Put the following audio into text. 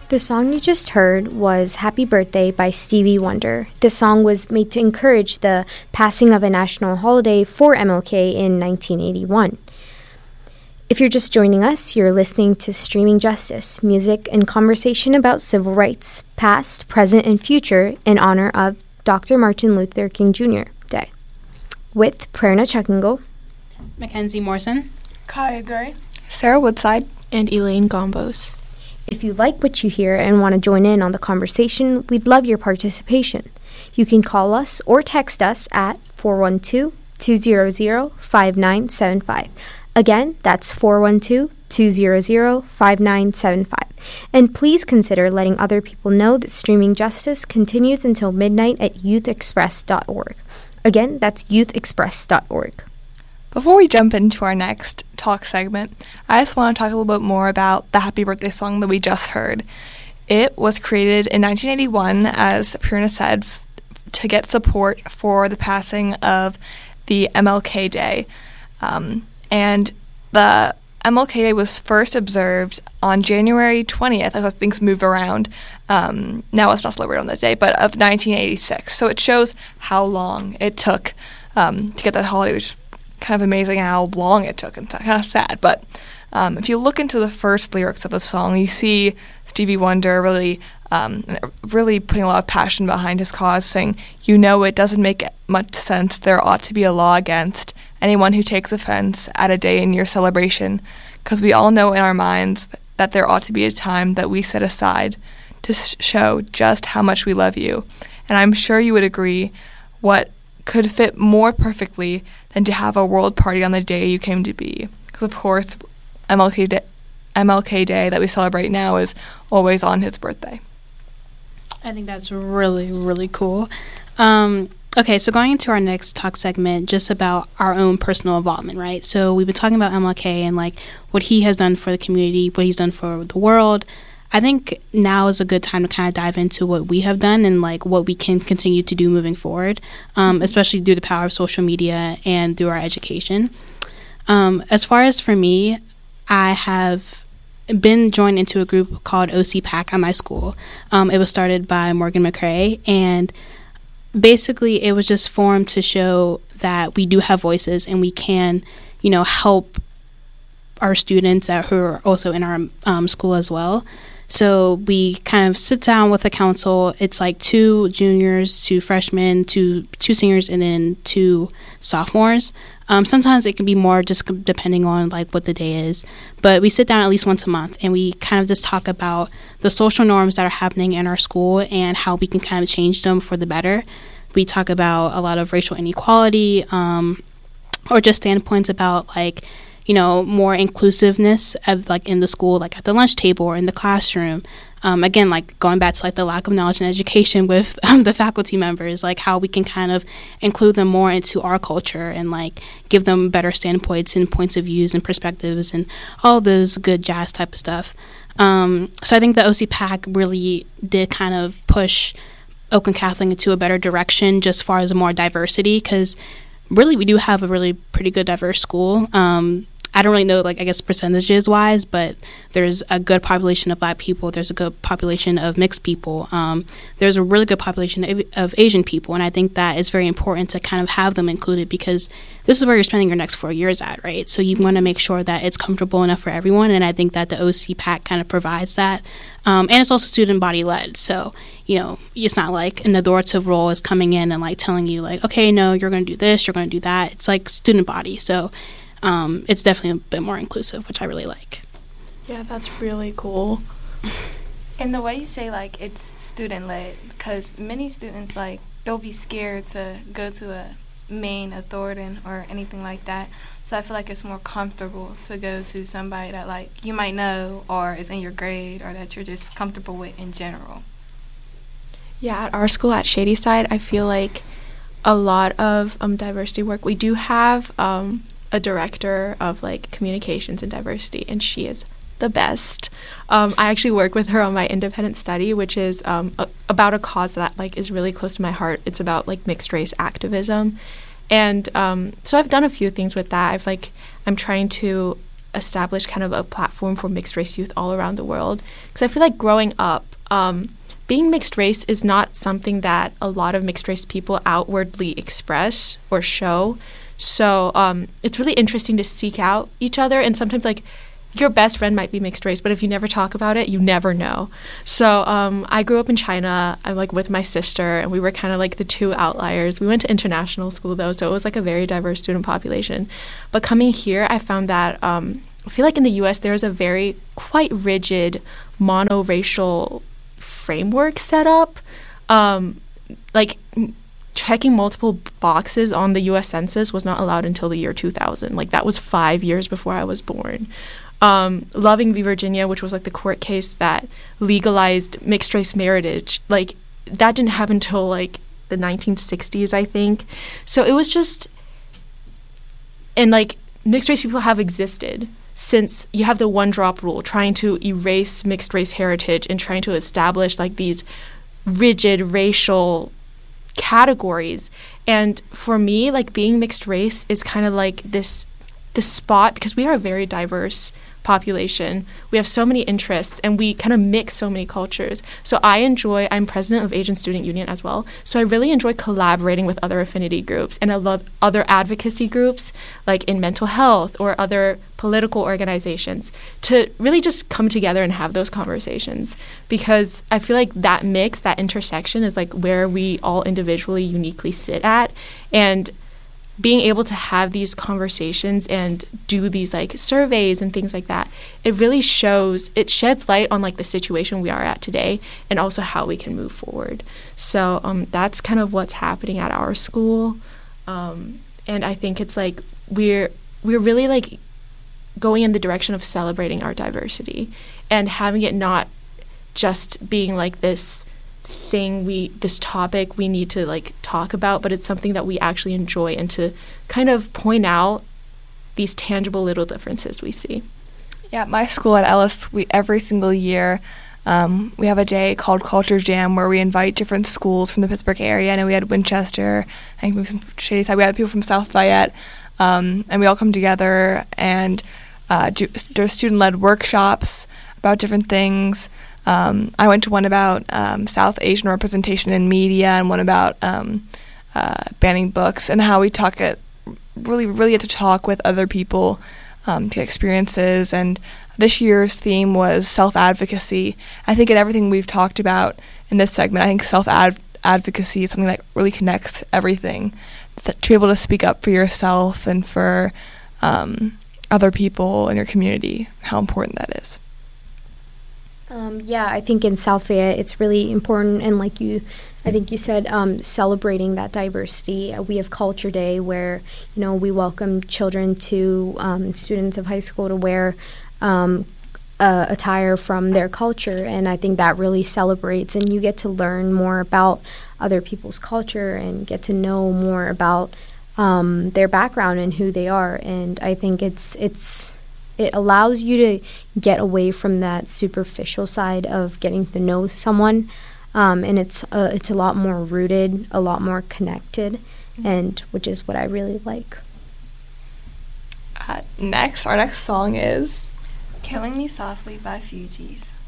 The song you just heard was Happy Birthday by Stevie Wonder. The song was made to encourage the passing of a national holiday for MLK in 1981. If you're just joining us, you're listening to Streaming Justice, music and conversation about civil rights, past, present, and future in honor of Dr. Martin Luther King Jr. Day. With Prerna Checkingle, Mackenzie Morrison, Kaya Gray, Sarah Woodside, and Elaine Gombos. If you like what you hear and want to join in on the conversation, we'd love your participation. You can call us or text us at 412-200-5975. Again, that's 412-200-5975. And please consider letting other people know that Streaming Justice continues until midnight at youthexpress.org. Again, that's youthexpress.org. Before we jump into our next talk segment, I just want to talk a little bit more about the Happy Birthday song that we just heard. It was created in 1981, as Prerna said, to get support for the passing of the MLK Day. And the MLK Day was first observed on January 20th, because things move around. Now it's not celebrated on that day, but of 1986. So it shows how long it took to get that holiday, which is kind of amazing how long it took and kind of sad. But if you look into the first lyrics of the song, you see Stevie Wonder really putting a lot of passion behind his cause, saying, it doesn't make much sense. There ought to be a law against anyone who takes offense at a day in your celebration, because we all know in our minds that there ought to be a time that we set aside to show just how much we love you. And I'm sure you would agree, what could fit more perfectly than to have a world party on the day you came to be. Because, of course, MLK Day that we celebrate now is always on his birthday. I think that's really, really cool. Okay, so going into our next talk segment, just about our own personal involvement, right? So we've been talking about MLK and what he has done for the community, what he's done for the world. I think now is a good time to kind of dive into what we have done and what we can continue to do moving forward, especially through the power of social media and through our education. As far as for me, I have been joined into a group called OC PAC at my school. It was started by Morgan McCrae, and basically it was just formed to show that we do have voices and we can, help our students who are also in our school as well. So we kind of sit down with the council. It's 2 juniors, 2 freshmen, 2 seniors, and then 2 sophomores. Sometimes it can be more just depending on what the day is. But we sit down at least once a month and we kind of just talk about the social norms that are happening in our school and how we can kind of change them for the better. We talk about a lot of racial inequality, or just standpoints about more inclusiveness of in the school, at the lunch table or in the classroom. Again, going back to the lack of knowledge and education with the faculty members, how we can kind of include them more into our culture and give them better standpoints and points of views and perspectives and all those good jazz type of stuff. So I think the OC PAC really did kind of push Oakland Catholic into a better direction just as far as more diversity, because really we do have a really pretty good diverse school. I don't really know, percentages wise, but there's a good population of Black people. There's a good population of mixed people. There's a really good population of Asian people. And I think that it's very important to kind of have them included, because this is where you're spending your next 4 years at, right? So you want to make sure that it's comfortable enough for everyone. And I think that the OC PAC kind of provides that. And it's also student body led. So, it's not an authoritative role is coming in and telling you okay, no, you're going to do this, you're going to do that. It's student body. So it's definitely a bit more inclusive, which I really like. Yeah, that's really cool. And the way you say it's student-led, because many students they'll be scared to go to a main authority or anything like that. So I feel it's more comfortable to go to somebody that you might know or is in your grade or that you're just comfortable with in general. Yeah, at our school at Shadyside, I feel a lot of diversity work. We do have a director of communications and diversity, and she is the best. I actually work with her on my independent study, which is about a cause that is really close to my heart. It's about mixed race activism, and so I've done a few things with that. I'm trying to establish kind of a platform for mixed race youth all around the world. Because I feel like growing up, being mixed race is not something that a lot of mixed race people outwardly express or show. So it's really interesting to seek out each other, and sometimes like your best friend might be mixed race, but if you never talk about it, you never know. So I grew up in China. I'm like with my sister, and we were kind of like the two outliers. We went to international school though, so it was like a very diverse student population. But coming here, I found that I feel like in the U.S. there is a very quite rigid monoracial framework set up. Like checking multiple boxes on the U.S. Census was not allowed until the year 2000. Like that was 5 years before I was born. Loving v. Virginia, which was like the court case that legalized mixed race marriage, like that didn't happen until like the 1960s, I think. So it was just, and like mixed race people have existed since you have the one drop rule, trying to erase mixed race heritage and trying to establish like these rigid racial categories. And for me, like being mixed race is kind of like this spot, because we are a very diverse population. We have so many interests and we kind of mix so many cultures. So I'm president of Asian Student Union as well. So I really enjoy collaborating with other affinity groups, and I love other advocacy groups like in mental health or other political organizations to really just come together and have those conversations, because I feel like that mix, that intersection is like where we all individually uniquely sit at. And being able to have these conversations and do these like surveys and things like that, it really sheds light on like the situation we are at today and also how we can move forward. So that's kind of what's happening at our school. And I think it's like we're really like going in the direction of celebrating our diversity and having it not just being like this topic we need to like talk about, but it's something that we actually enjoy, and to kind of point out these tangible little differences we see. Yeah, my school at Ellis, every single year we have a day called Culture Jam where we invite different schools from the Pittsburgh area. I know we had Winchester, I think we from Shadyside, we had people from South Fayette, and we all come together and do student-led workshops about different things. I went to one about South Asian representation in media, and one about banning books, and how we really get to talk with other people to get experiences. And this year's theme was self-advocacy. I think in everything we've talked about in this segment, I think self-advocacy is something that really connects everything. To be able to speak up for yourself and for other people in your community, how important that is. Yeah, I think in South Fayette it's really important, and like I think you said, celebrating that diversity. We have Culture Day where, we welcome children to students of high school to wear attire from their culture, and I think that really celebrates, and you get to learn more about other people's culture and get to know more about their background and who they are. And I think it allows you to get away from that superficial side of getting to know someone, and it's a lot more rooted, a lot more connected, and which is what I really like. Our next song is Killing Me Softly by Fugees.